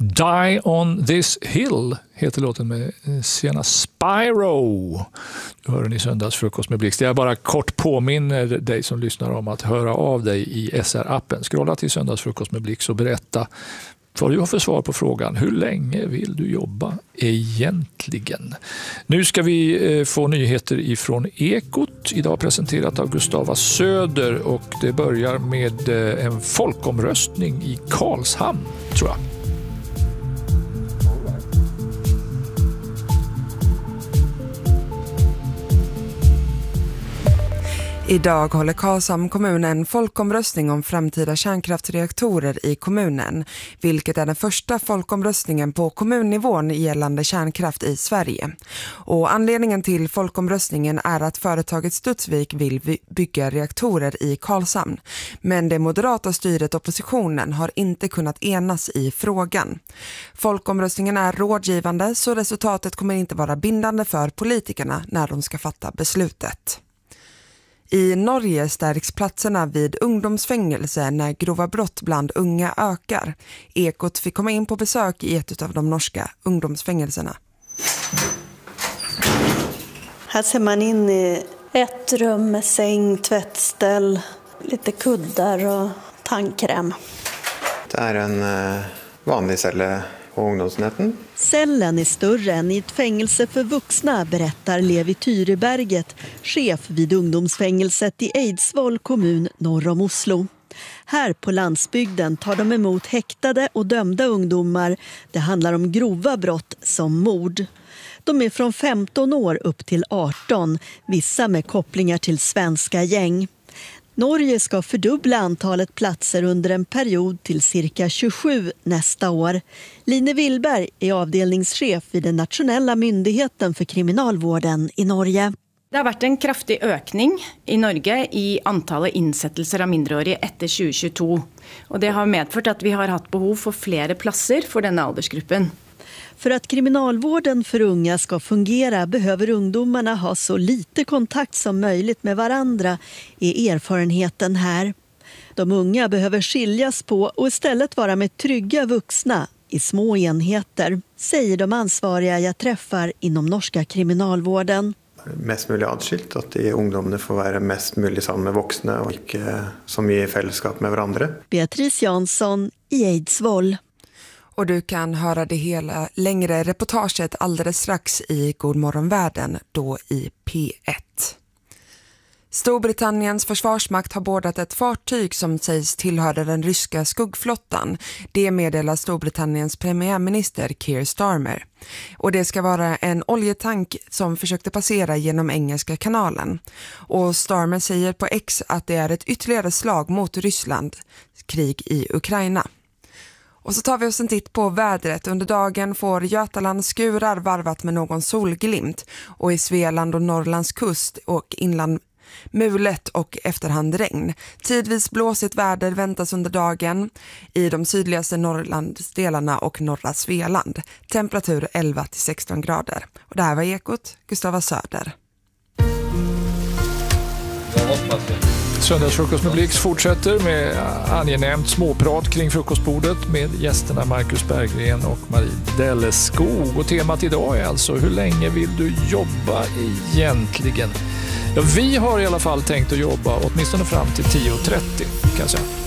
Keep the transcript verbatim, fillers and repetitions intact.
Die on this hill heter låten med Sienna Spyro. Du hör den i söndagsfrukost med Blixt. Jag bara kort påminner dig som lyssnar om att höra av dig i S R-appen. Scrolla till söndagsfrukost med Blixt och berätta vad du har för svar på frågan. Hur länge vill du jobba egentligen? Nu ska vi få nyheter ifrån Ekot. Idag presenterat av Gustava Söder och det börjar med en folkomröstning i Karlshamn, tror jag. Idag håller Karlshamn kommun en folkomröstning om framtida kärnkraftsreaktorer i kommunen, vilket är den första folkomröstningen på kommunnivån gällande kärnkraft i Sverige. Och anledningen till folkomröstningen är att företaget Studsvik vill bygga reaktorer i Karlshamn. Men det moderata styret oppositionen har inte kunnat enas i frågan. Folkomröstningen är rådgivande så resultatet kommer inte vara bindande för politikerna när de ska fatta beslutet. I Norge stärks platserna vid ungdomsfängelse när grova brott bland unga ökar. Ekot fick komma in på besök i ett av de norska ungdomsfängelserna. Här ser man in i ett rum med säng, tvättställ, lite kuddar och tandkräm. Det är en uh, vanlig celle på ungdomsenheten. Cellen är större än i ett fängelse för vuxna, berättar Levi Tyreberget, chef vid ungdomsfängelset i Eidsvoll kommun norr om Oslo. Här på landsbygden tar de emot häktade och dömda ungdomar. Det handlar om grova brott som mord. De är från femton år upp till arton, vissa med kopplingar till svenska gäng. Norge ska fördubbla antalet platser under en period till cirka tjugosju nästa år. Line Willberg är avdelningschef vid den nationella myndigheten för kriminalvården i Norge. Det har varit en kraftig ökning i Norge i antalet insättelser av mindreåriga efter tjugo tjugotvå. Och det har medfört att vi har haft behov för flera platser för denna åldersgruppen. För att kriminalvården för unga ska fungera behöver ungdomarna ha så lite kontakt som möjligt med varandra, är erfarenheten här. De unga behöver skiljas på och istället vara med trygga vuxna i små enheter, säger de ansvariga jag träffar inom norska kriminalvården. Mest möjligt adskilt, att de ungdomarna får vara mest möjligt sammen med vuxna och inte så mycket i fällskap med varandra. Beatrice Jansson i Eidsvoll. Och du kan höra det hela längre reportaget alldeles strax i Godmorgonvärlden, då i P ett. Storbritanniens försvarsmakt har bordat ett fartyg som sägs tillhöra den ryska skuggflottan. Det meddelar Storbritanniens premiärminister Keir Starmer. Och det ska vara en oljetank som försökte passera genom Engelska kanalen. Och Starmer säger på X att det är ett ytterligare slag mot Rysslands krig i Ukraina. Och så tar vi oss en titt på vädret. Under dagen får Götaland skurar varvat med någon solglimt. Och i Svealand och Norrlands kust och inland mulet och efterhand regn. Tidvis blåsigt väder väntas under dagen i de sydligaste Norrlandsdelarna och norra Svealand. Temperatur elva till sexton grader. Och det här var Ekot, Gustava Söder. Jag hoppas det. Söndagsfrukost med Blixt fortsätter med angenämt småprat kring frukostbordet med gästerna Marcus Berggren och Marie Delleskog. Och temat idag är alltså: hur länge vill du jobba egentligen? Ja, vi har i alla fall tänkt att jobba åtminstone fram till tio trettio kan jag säga.